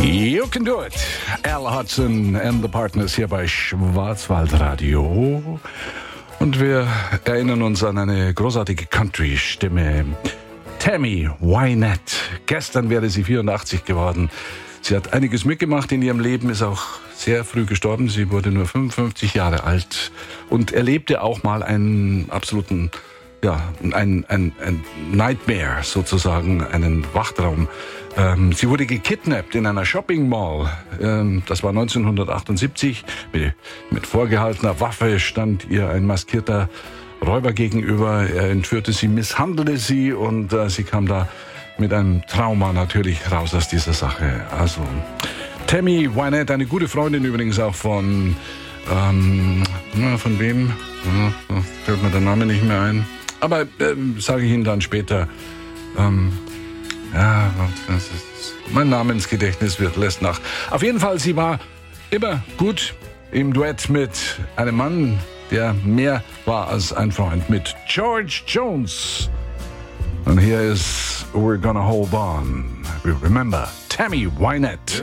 You can do it. Al Hudson and the Partners hier bei Schwarzwaldradio. Und wir erinnern uns an eine großartige Country-Stimme. Tammy Wynette. Gestern wäre sie 84 geworden. Sie hat einiges mitgemacht in ihrem Leben, ist auch sehr früh gestorben. Sie wurde nur 55 Jahre alt und erlebte auch mal einen absoluten, ein Nightmare sozusagen, einen Wachtraum. Sie wurde gekidnappt in einer Shopping Mall. Das war 1978. Mit vorgehaltener Waffe stand ihr ein maskierter Räuber gegenüber. Er entführte sie, misshandelte sie und sie kam da mit einem Trauma natürlich raus aus dieser Sache. Also Tammy Wynette, eine gute Freundin übrigens auch von wem? Fällt mir der Name nicht mehr ein. Aber sage ich Ihnen dann später. Mein Namensgedächtnis lässt nach. Auf jeden Fall, sie war immer gut im Duett mit einem Mann, der mehr war als ein Freund, mit George Jones. Und hier ist We're Gonna Hold On. We remember Tammy Wynette.